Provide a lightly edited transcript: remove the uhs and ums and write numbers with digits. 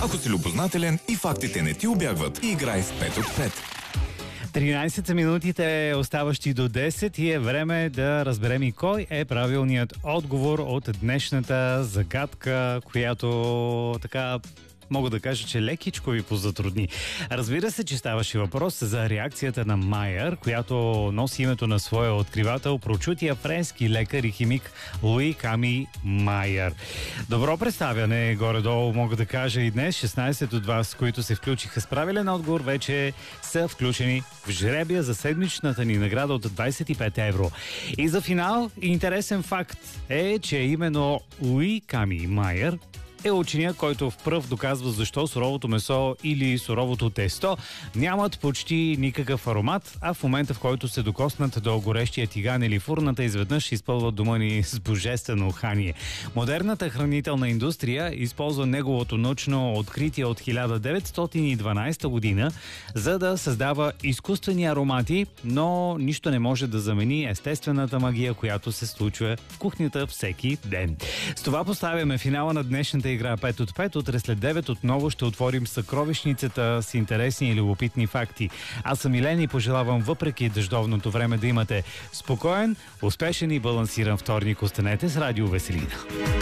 Ако си любознателен и фактите не ти убягват, играй с 5 от 5. 13 са минутите, оставащи до 10 и е време да разберем и кой е правилният отговор от днешната загадка, която така мога да кажа, че лекичко ви позатрудни. Разбира се, че ставаше въпрос за реакцията на Майер, която носи името на своя откривател, прочутия френски лекар и химик Луи Ками Майер. Добро представяне, горе-долу мога да кажа и днес. 16 от вас, които се включиха с правилен отговор, вече са включени в жребия за седмичната ни награда от 25 евро. И за финал, интересен факт е, че именно Луи Ками Майер е учения, който в пръв доказва защо суровото месо или суровото тесто нямат почти никакъв аромат, а в момента, в който се докоснат до горещия тиган или фурната, изведнъж изпълват дома ни с божествено ухание. Модерната хранителна индустрия използва неговото научно откритие от 1912 година, за да създава изкуствени аромати, но нищо не може да замени естествената магия, която се случва в кухнята всеки ден. С това поставяме финала на днешната игра 5 от 5. Утре след 9 отново ще отворим съкровищницата с интересни и любопитни факти. Аз съм Илен и пожелавам въпреки дъждовното време да имате спокоен, успешен и балансиран вторник. Останете с Радио Веселина.